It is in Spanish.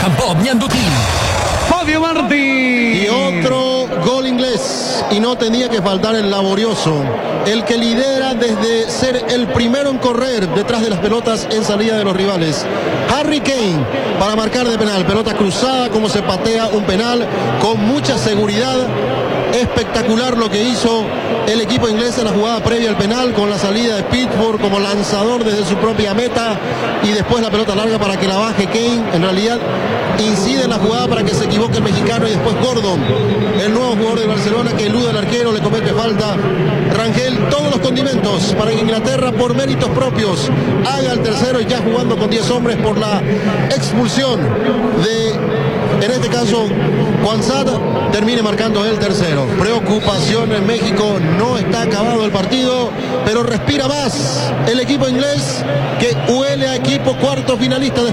Fabio Martí. Y otro gol inglés. Y no tenía que faltar el laborioso, el que lidera desde ser el primero en correr detrás de las pelotas en salida de los rivales. Harry Kane para marcar de penal. Pelota cruzada, como se patea un penal con mucha seguridad. Espectacular lo que hizo el equipo inglés en la jugada previa al penal, con la salida de Pickford como lanzador desde su propia meta, y después la pelota larga para que la baje Kane. En realidad incide en la jugada para que se equivoque el mexicano, y después Gordon, el nuevo jugador de Barcelona, que elude al arquero, le comete falta. Rangel, todos los condimentos para que Inglaterra, por méritos propios, haga el tercero, ya jugando con 10 hombres por la expulsión de, en este caso, Juansad, termine marcando el tercero. Preocupación en México, no está acabado el partido, pero respira más el equipo inglés, que huele a equipo cuarto finalista de